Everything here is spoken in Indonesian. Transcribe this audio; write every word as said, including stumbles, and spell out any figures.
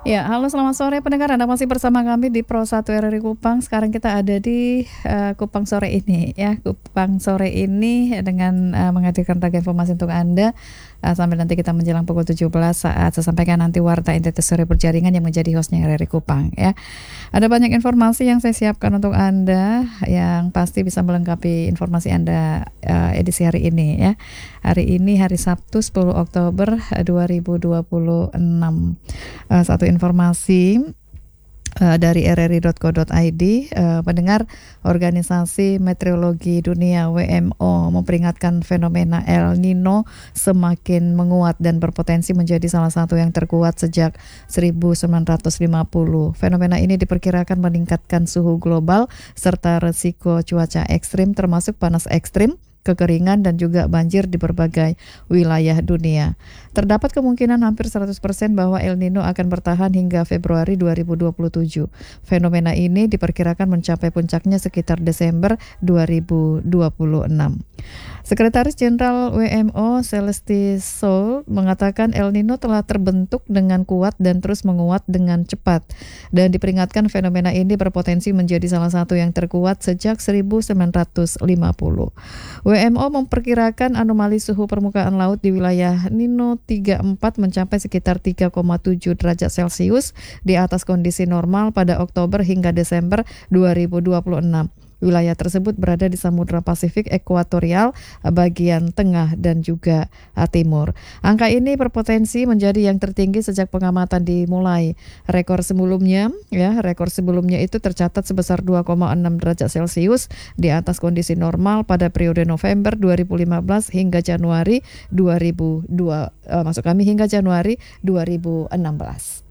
Ya, halo selamat sore pendengar, Anda masih bersama kami di Pro satu R R I Kupang. Sekarang kita ada di uh, Kupang sore ini ya. Kupang sore ini dengan uh, menghadirkan ragam informasi untuk Anda uh, sampai nanti kita menjelang pukul tujuh belas saat saya sampaikan nanti Warta Entitas Sore Berjaringan yang menjadi hostnya R R I Kupang ya. Ada banyak informasi yang saya siapkan untuk Anda yang pasti bisa melengkapi informasi Anda uh, edisi hari ini ya. Hari ini hari Sabtu sepuluh Oktober dua ribu dua puluh enam. Uh, satu informasi uh, dari r r i dot co dot i d, uh, pendengar, Organisasi Meteorologi Dunia W M O memperingatkan fenomena El Nino semakin menguat dan berpotensi menjadi salah satu yang terkuat sejak seribu sembilan ratus lima puluh. Fenomena ini diperkirakan meningkatkan suhu global serta resiko cuaca ekstrim termasuk panas ekstrim, kekeringan dan juga banjir di berbagai wilayah dunia. Terdapat kemungkinan hampir seratus persen bahwa El Nino akan bertahan hingga Februari dua ribu dua puluh tujuh. Fenomena ini diperkirakan mencapai puncaknya sekitar Desember dua ribu dua puluh enam. Sekretaris Jenderal W M O Celeste Soul mengatakan El Nino telah terbentuk dengan kuat dan terus menguat dengan cepat dan diperingatkan fenomena ini berpotensi menjadi salah satu yang terkuat sejak seribu sembilan ratus lima puluh. W M O memperkirakan anomali suhu permukaan laut di wilayah Nino tiga puluh empat mencapai sekitar tiga koma tujuh derajat Celcius di atas kondisi normal pada Oktober hingga Desember dua ribu dua puluh enam. Wilayah tersebut berada di Samudra Pasifik Ekuatorial bagian tengah dan juga timur. Angka ini berpotensi menjadi yang tertinggi sejak pengamatan dimulai. Rekor sebelumnya, ya, rekor sebelumnya itu tercatat sebesar dua koma enam derajat Celcius di atas kondisi normal pada periode November dua ribu lima belas hingga Januari dua ribu dua, uh, maksud kami hingga Januari dua ribu enam belas.